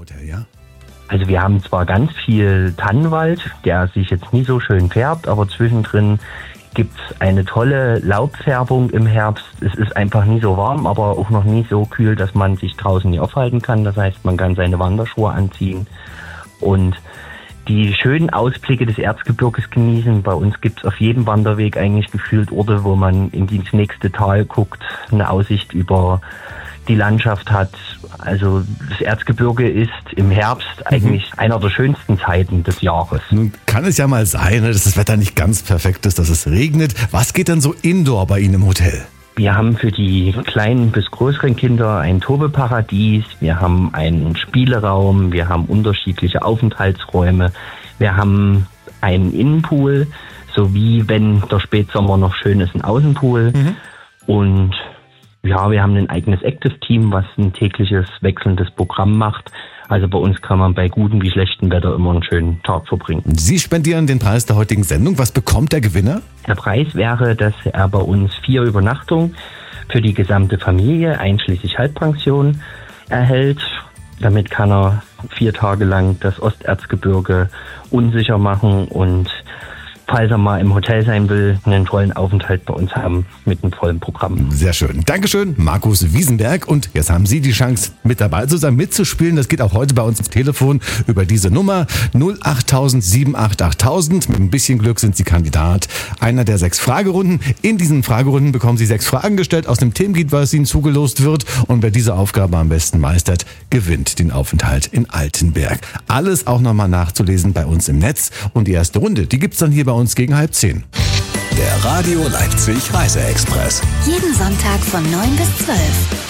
Hotel, ja? Also wir haben zwar ganz viel Tannenwald, der sich jetzt nie so schön färbt, aber zwischendrin gibt's eine tolle Laubfärbung im Herbst. Es ist einfach nie so warm, aber auch noch nie so kühl, dass man sich draußen nicht aufhalten kann. Das heißt, man kann seine Wanderschuhe anziehen und die schönen Ausblicke des Erzgebirges genießen. Bei uns gibt's auf jedem Wanderweg eigentlich gefühlt Orte, wo man in ins nächste Tal guckt, eine Aussicht über die Landschaft hat. Also das Erzgebirge ist im Herbst eigentlich einer der schönsten Zeiten des Jahres. Nun kann es ja mal sein, dass das Wetter nicht ganz perfekt ist, dass es regnet. Was geht denn so indoor bei Ihnen im Hotel? Wir haben für die kleinen bis größeren Kinder ein Tobeparadies, wir haben einen Spieleraum, wir haben unterschiedliche Aufenthaltsräume, wir haben einen Innenpool, sowie, wenn der Spätsommer noch schön ist, einen Außenpool. Und ja, wir haben ein eigenes Active-Team, was ein tägliches wechselndes Programm macht. Also bei uns kann man bei gutem wie schlechtem Wetter immer einen schönen Tag verbringen. Sie spendieren den Preis der heutigen Sendung. Was bekommt der Gewinner? Der Preis wäre, dass er bei uns 4 Übernachtungen für die gesamte Familie, einschließlich Halbpension, erhält. Damit kann er 4 Tage lang das Osterzgebirge unsicher machen und falls er mal im Hotel sein will, einen tollen Aufenthalt bei uns haben mit einem vollen Programm. Sehr schön. Dankeschön, Markus Wiesenberg. Und jetzt haben Sie die Chance, mit dabei zu sein, mitzuspielen. Das geht auch heute bei uns auf Telefon über diese Nummer 08000 7888000. Mit ein bisschen Glück sind Sie Kandidat einer der 6 Fragerunden. In diesen Fragerunden bekommen Sie 6 Fragen gestellt aus dem Themengebiet, was Ihnen zugelost wird. Und wer diese Aufgabe am besten meistert, gewinnt den Aufenthalt in Altenberg. Alles auch nochmal nachzulesen bei uns im Netz. Und die erste Runde, die gibt's dann hier bei uns gegen 9:30. Der Radio Leipzig Reise-Express. Jeden Sonntag von 9 bis 12.